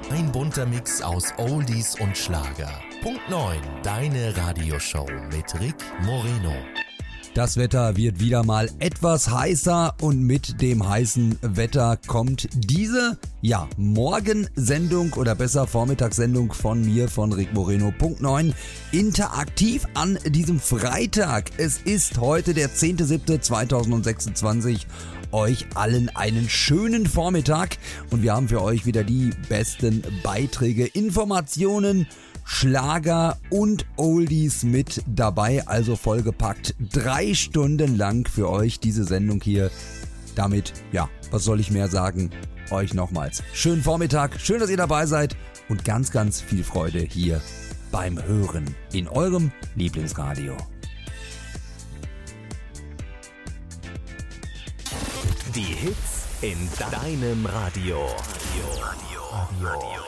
Ein bunter Mix aus Oldies und Schlager. Punkt 9, deine Radioshow mit Rick Moreno. Das Wetter wird wieder mal etwas heißer und mit dem heißen Wetter kommt diese, Morgensendung oder besser Vormittagssendung von mir, von Rick Moreno. Punkt 9, interaktiv an diesem Freitag. Es ist heute der 10.07.2026. Euch allen einen schönen Vormittag und wir haben für euch wieder die besten Beiträge, Informationen, Schlager und Oldies mit dabei, also vollgepackt. 3 Stunden lang für euch diese Sendung hier. Damit, was soll ich mehr sagen? Euch nochmals schönen Vormittag, schön, dass ihr dabei seid und ganz, ganz viel Freude hier beim Hören in eurem Lieblingsradio. Die Hits in deinem Radio. Radio.